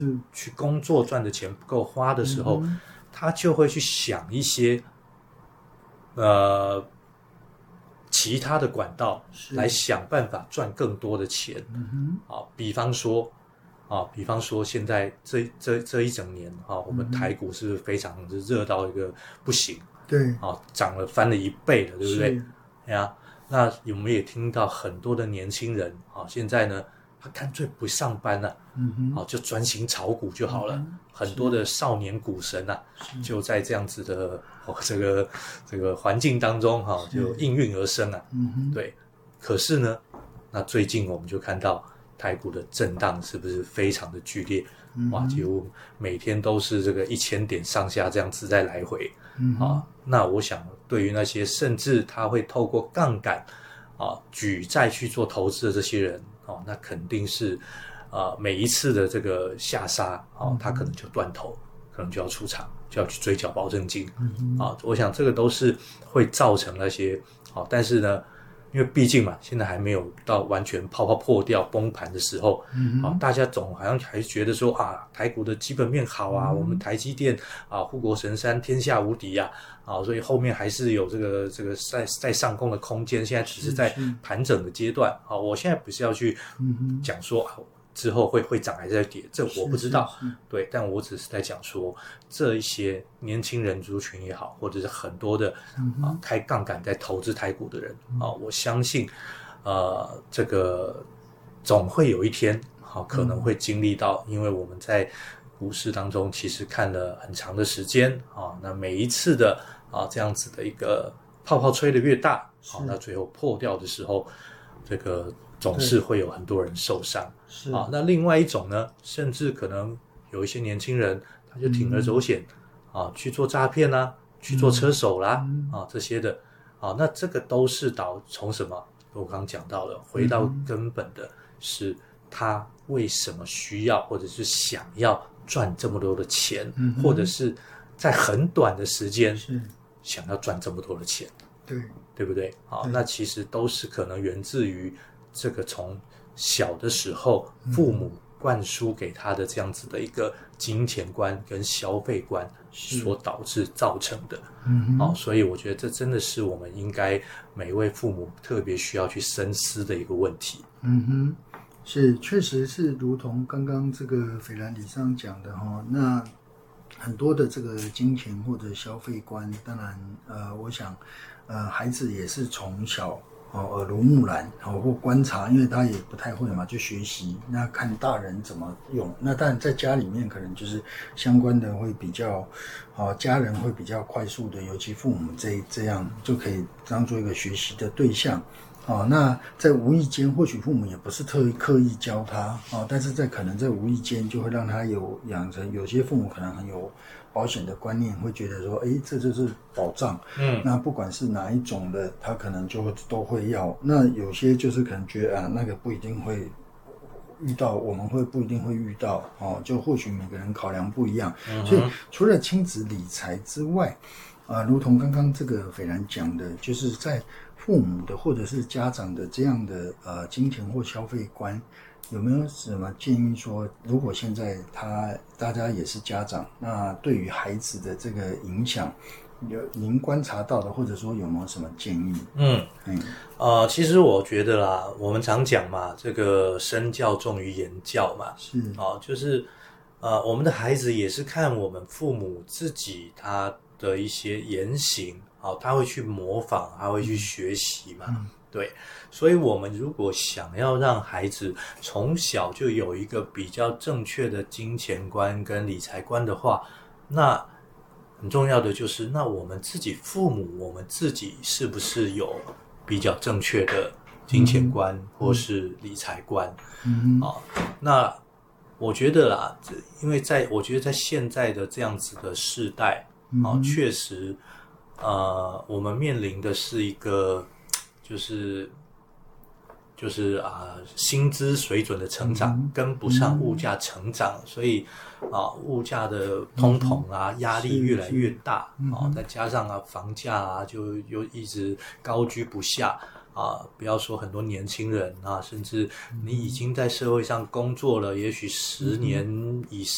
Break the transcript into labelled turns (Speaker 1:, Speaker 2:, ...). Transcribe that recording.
Speaker 1: 去工作赚的钱不够花的时候，他就会去想一些其他的管道来想办法赚更多的钱。比方说现在这一整年我们台股是非常热到一个不行，
Speaker 2: 对，
Speaker 1: 涨了翻了1倍了，对不对？那我们也听到很多的年轻人现在呢，他干脆不上班了，就专心炒股就好了。很多的少年股神就在这样子的这个环境当中就应运而生对。可是呢，那最近我们就看到台股的震荡是不是非常的剧烈？几乎每天都是这个1000点上下这样子在来回。那我想对于那些甚至他会透过杠杆举债去做投资的这些人那肯定是每一次的这个下杀他可能就断头，可能就要出场，就要去追缴保证金。我想这个都是会造成那些但是呢，因为毕竟嘛，现在还没有到完全泡泡破掉崩盘的时候。大家总好像还觉得说台股的基本面好我们台积电护国神山天下无敌所以后面还是有这个在上攻的空间，现在只是在盘整的阶段。我现在不是要去讲说之后会涨还是在跌，这我不知道。对，但我只是在讲说这一些年轻人族群也好，或者是很多的开杠杆在投资台股的人我相信这个总会有一天可能会经历到，因为我们在股市当中其实看了很长的时间那每一次的这样子的一个泡泡吹得越大那最后破掉的时候，这个总是会有很多人受伤。那另外一种呢，甚至可能有一些年轻人他就铤而走险去做诈骗去做车手啦这些的那这个都是从什么？我刚刚讲到了，回到根本的是他为什么需要或者是想要赚这么多的钱，或者是在很短的时间想要赚这么多的钱，对不对？那其实都是可能源自于这个从小的时候父母灌输给他的这样子的一个金钱观跟消费观所导致造成的。所以我觉得这真的是我们应该每一位父母特别需要去深思的一个问题。
Speaker 2: 是，确实是如同刚刚这个斐然理事长讲的那很多的这个金钱或者消费观，当然我想孩子也是从小耳濡目染或观察，因为他也不太会嘛，就学习，那看大人怎么用。那当然在家里面可能就是相关的会比较家人会比较快速的，尤其父母这样就可以当做一个学习的对象。那在无意间，或许父母也不是刻意教他但是可能在无意间就会让他养成，有些父母可能很有保险的观念，会觉得说这就是保障。那不管是哪一种的，他可能就都会要。那有些就是可能觉得那个不一定会遇到，我们不一定会遇到就或许每个人考量不一样。所以除了亲子理财之外如同刚刚这个斐然讲的，就是在父母的或者是家长的这样的金钱或消费观，有没有什么建议说，如果现在大家也是家长，那对于孩子的这个影响，您观察到的，或者说有没有什么建议？
Speaker 1: 其实我觉得啦，我们常讲嘛，这个身教重于言教嘛，就是我们的孩子也是看我们父母自己他的一些言行他会去模仿，他会去学习嘛。对，所以我们如果想要让孩子从小就有一个比较正确的金钱观跟理财观的话，那很重要的就是那我们自己父母，我们自己是不是有比较正确的金钱观或是理财观那我觉得啦，因为我觉得在现在的这样子的世代确实我们面临的是一个就是薪资水准的成长跟不上物价成长，所以物价的通膨压力越来越大再加上房价就又一直高居不下不要说很多年轻人甚至你已经在社会上工作了也许10年以